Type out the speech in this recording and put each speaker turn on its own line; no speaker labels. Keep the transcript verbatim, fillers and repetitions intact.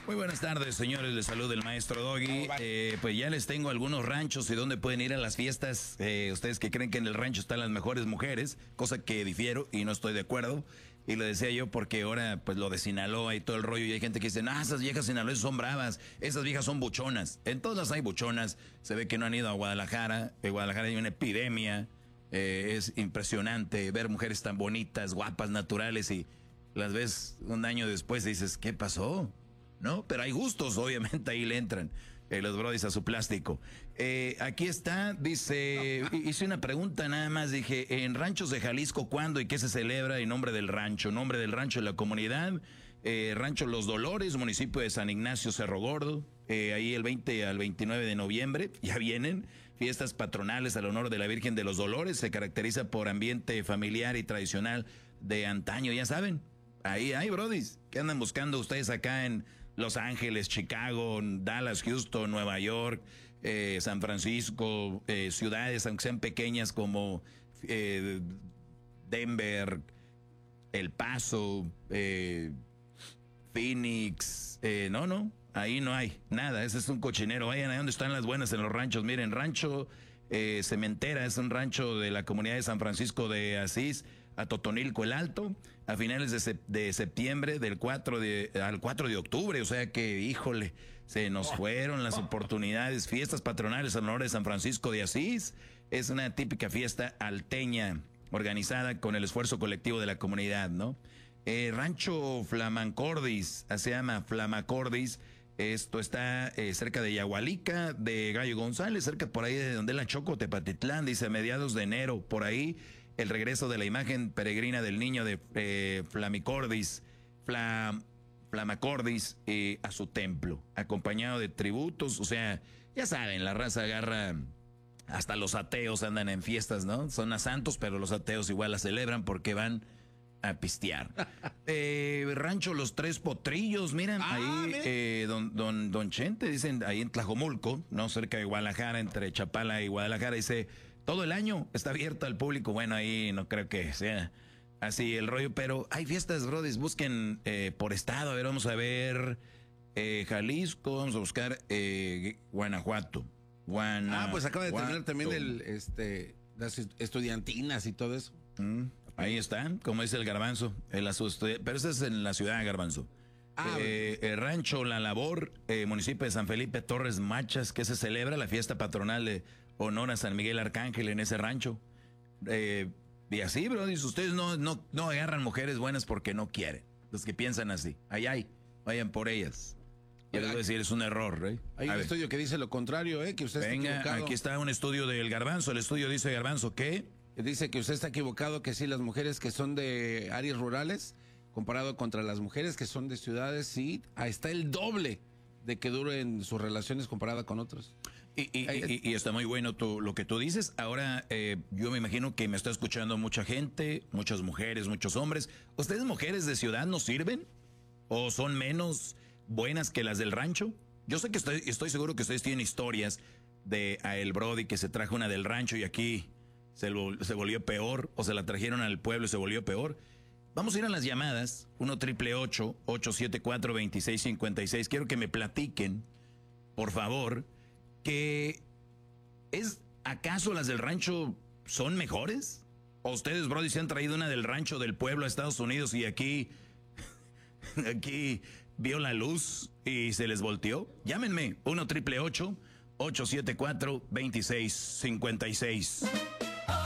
Muy buenas tardes, señores. Les saluda el maestro Doggy. Eh, pues ya les tengo algunos ranchos y dónde pueden ir a las fiestas. Eh, ustedes que creen que en el rancho están las mejores mujeres, cosa que difiero y no estoy de acuerdo. Y lo decía yo porque ahora, pues lo de Sinaloa y todo el rollo, y hay gente que dice, no, esas viejas sinaloenses son bravas, esas viejas son buchonas. En todas hay buchonas. Se ve que no han ido a Guadalajara. En Guadalajara hay una epidemia. Eh, es impresionante ver mujeres tan bonitas, guapas, naturales, y las ves un año después y dices, ¿qué pasó? ¿No? Pero hay gustos, obviamente, ahí le entran eh, los brodis a su plástico. Eh, aquí está, dice, hice una pregunta nada más, dije, en ranchos de Jalisco, ¿cuándo y qué se celebra en nombre del rancho? Nombre del rancho de la comunidad, eh, Rancho Los Dolores, municipio de San Ignacio, Cerro Gordo, eh, ahí el veinte al veintinueve de noviembre, ya vienen, fiestas patronales al honor de la Virgen de los Dolores, se caracteriza por ambiente familiar y tradicional de antaño, ya saben. Ahí hay brodis que andan buscando ustedes acá en Los Ángeles, Chicago, Dallas, Houston, Nueva York, eh, San Francisco, eh, ciudades, aunque sean pequeñas como eh, Denver, El Paso, eh, Phoenix, eh, no, no, ahí no hay nada, ese es un cochinero. Vayan a donde están las buenas en los ranchos. Miren, Rancho eh, Cementera es un rancho de la comunidad de San Francisco de Asís, a Totonilco el Alto, a finales de, sep de septiembre, del cuatro de, al cuatro de octubre, o sea que, híjole, se nos fueron las oportunidades. Fiestas patronales en honor de San Francisco de Asís, es una típica fiesta alteña, organizada con el esfuerzo colectivo de la comunidad, ¿no? Eh, Rancho Flamacordis, se llama Flamacordis, esto está eh, cerca de Yahualica, de Gallo González, cerca por ahí de donde la Choco, Tepatitlán, dice a mediados de enero, por ahí, el regreso de la imagen peregrina del niño de eh, Flamicordis, Flam, Flamacordis, eh, a su templo, acompañado de tributos, o sea, ya saben, la raza agarra, hasta los ateos andan en fiestas, ¿no? Son a santos, pero los ateos igual la celebran porque van a pistear. eh, Rancho Los Tres Potrillos, miren, ah, ahí, eh, don, don, don Chente, dicen, ahí en Tlajomulco, ¿no? Cerca de Guadalajara, entre Chapala y Guadalajara, dice, todo el año está abierto al público. Bueno, ahí no creo que sea así el rollo, pero hay fiestas, brodis, busquen eh, por estado, a ver, vamos a ver, eh, Jalisco, vamos a buscar eh, Guanajuato. Guanajuato.
Ah, pues acaba de terminar también el, este, las estudiantinas y todo eso.
Mm, ahí están, como dice el Garbanzo, el pero ese es en la ciudad de Garbanzo. Ah, eh, el Rancho La Labor, eh, municipio de San Felipe Torres Machas, que se celebra la fiesta patronal de honor a San Miguel Arcángel en ese rancho. Eh, y así, bro, dice, ustedes no, no, no agarran mujeres buenas porque no quieren. Los que piensan así, ahí hay, vayan por ellas. Yo les voy a decir, es un error, ¿eh?
Hay a un ver. estudio que dice lo contrario, ¿eh? Que usted
Venga,
está equivocado.
Aquí está un estudio del Garbanzo. El estudio dice, Garbanzo, ¿qué?
Dice que usted está equivocado, que sí, las mujeres que son de áreas rurales, comparado contra las mujeres que son de ciudades, sí, ahí está el doble de que duren sus relaciones comparada con otros.
Y, y, y, y está muy bueno tú, lo que tú dices. Ahora, eh, yo me imagino que me está escuchando mucha gente, muchas mujeres, muchos hombres. ¿Ustedes mujeres de ciudad no sirven? ¿O son menos buenas que las del rancho? Yo sé que estoy, estoy seguro que ustedes tienen historias de a el Brody que se trajo una del rancho y aquí se, lo, se volvió peor, o se la trajeron al pueblo y se volvió peor. Vamos a ir a las llamadas, uno triple ocho, ocho siete cuatro, dos seis cinco seis. Quiero que me platiquen, por favor, que es, ¿acaso las del rancho son mejores? ¿O ustedes, Brody, se han traído una del rancho del pueblo a Estados Unidos y aquí, aquí vio la luz y se les volteó? Llámenme, uno triple ocho, ocho siete cuatro, dos seis cinco seis.